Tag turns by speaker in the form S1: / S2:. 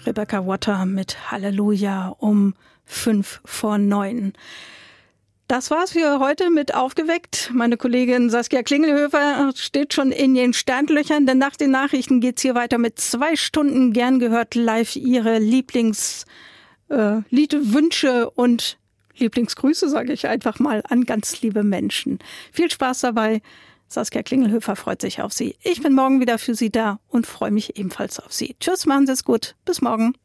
S1: Rebecca Water mit Halleluja um 8:55. Das war's für heute mit Aufgeweckt. Meine Kollegin Saskia Klingelhöfer steht schon in den Startlöchern, denn nach den Nachrichten geht's hier weiter mit 2 Stunden gern gehört live ihre Lieblingsliedwünsche und Lieblingsgrüße, sage ich einfach mal, an ganz liebe Menschen. Viel Spaß dabei. Saskia Klingelhöfer freut sich auf Sie. Ich bin morgen wieder für Sie da und freue mich ebenfalls auf Sie. Tschüss, machen Sie es gut. Bis morgen.